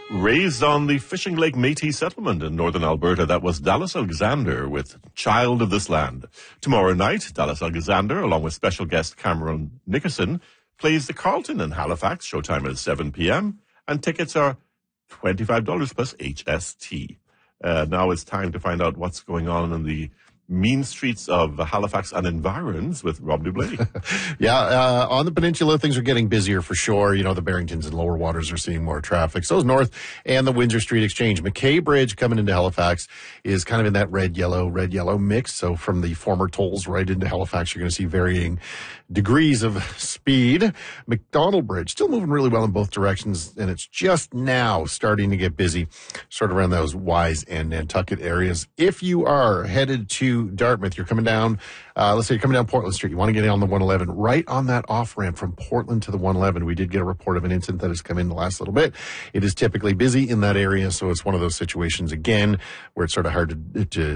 Raised on the Fishing Lake Métis settlement in northern Alberta, that was Dallas Alexander with Child of This Land. Tomorrow night, Dallas Alexander, along with special guest Cameron Nickerson, plays the Carlton in Halifax. Showtime is 7 p.m. and tickets are $25 plus HST. Now it's time to find out what's going on in the mean streets of Halifax and environs with Rob Dubley. On the peninsula, things are getting busier for sure. You know, the Barringtons and lower waters are seeing more traffic. So is North and the Windsor Street Exchange. McKay Bridge coming into Halifax is kind of in that red-yellow mix. So from the former tolls right into Halifax, you're going to see varying degrees of speed. McDonald Bridge still moving really well in both directions, and it's just now starting to get busy sort of around those Wise and Nantucket areas. If you are headed to Dartmouth, you're coming down, let's say you're coming down Portland Street, you want to get in on the 111, right on that off-ramp from Portland to the 111. We did get a report of an incident that has come in the last little bit. It is typically busy in that area, so it's one of those situations, again, where it's sort of hard to